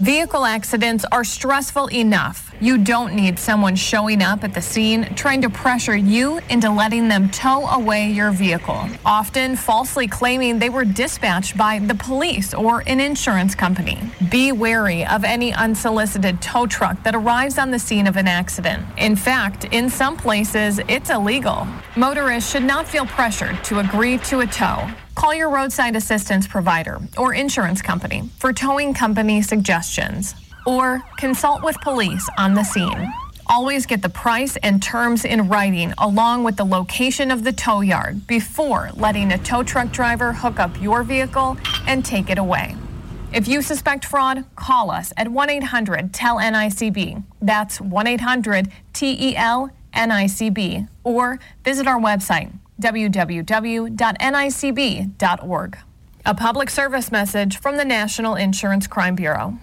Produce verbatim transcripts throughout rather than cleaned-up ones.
Vehicle accidents are stressful enough. You don't need someone showing up at the scene trying to pressure you into letting them tow away your vehicle, often falsely claiming they were dispatched by the police or an insurance company. Be wary of any unsolicited tow truck that arrives on the scene of an accident. In fact, in some places, it's illegal. Motorists should not feel pressured to agree to a tow. Call your roadside assistance provider or insurance company for towing company suggestions, or consult with police on the scene. Always get the price and terms in writing along with the location of the tow yard before letting a tow truck driver hook up your vehicle and take it away. If you suspect fraud, call us at one eight hundred T E L N I C B. That's one eight hundred T E L N I C B, or visit our website, w w w dot n i c b dot org. A public service message from the National Insurance Crime Bureau.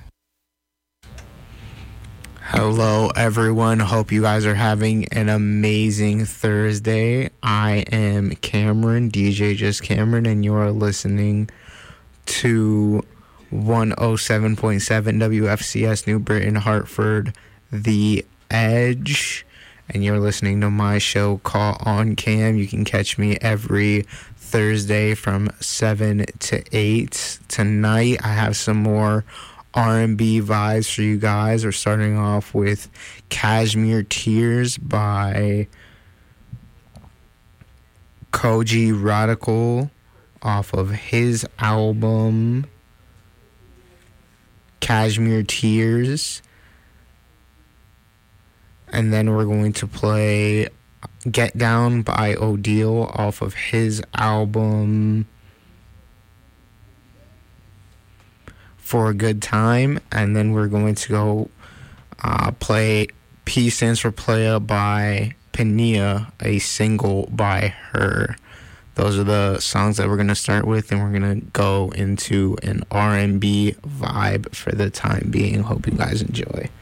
Hello, everyone. Hope you guys are having an amazing Thursday. I am Cameron, D J Just Cameron, and you're listening to one oh seven point seven W F C S New Britain, Hartford, The Edge. And you're listening to my show, Call on Cam. You can catch me every Thursday from seven to eight. Tonight, I have some more R and B vibes for you guys. We're starting off with Cashmere Tears by Koji Radical off of his album Cashmere Tears. And then we're going to play Get Down by Odile off of his album For a Good Time. And then we're going to go uh, play P Stands for Playa by Pania, a single by her. Those are the songs that we're going to start with, and we're going to go into an R and B vibe for the time being. Hope you guys enjoy.